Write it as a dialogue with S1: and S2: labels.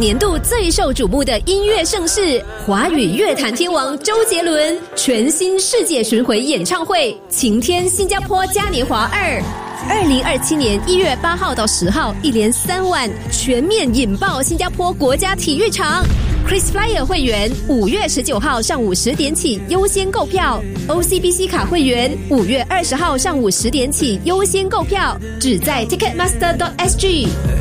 S1: 年度最受瞩目的音乐盛事——华语乐坛天王周杰伦全新世界巡回演唱会，晴天新加坡嘉年华2。2027年1月8号到10号，一连3晚全面引爆新加坡国家体育场。KrisFlyer 会员5月19号上午10点起优先购票 ，OCBC 卡会员5月20号上午10点起优先购票，只在 Ticketmaster.sg。